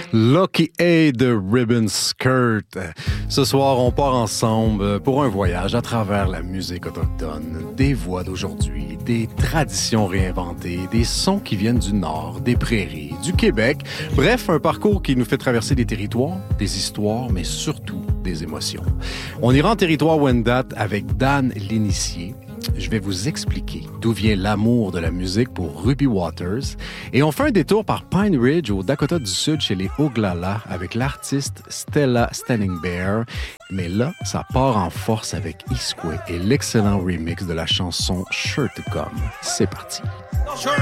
Lucky A de Ribbon Skirt. Ce soir, on part ensemble pour un voyage à travers la musique autochtone, des voix d'aujourd'hui, des traditions réinventées, des sons qui viennent du Nord, des prairies, du Québec. Bref, un parcours qui nous fait traverser des territoires, des histoires, mais surtout des émotions. On ira en territoire Wendat avec Dan l'initié. Je vais vous expliquer d'où vient l'amour de la musique pour Ruby Waters. Et on fait un détour par Pine Ridge, au Dakota du Sud, chez les Oglala, avec l'artiste Stella Standing Bear. Mais là, ça part en force avec Iskwé et l'excellent remix de la chanson Sure to Come. C'est parti.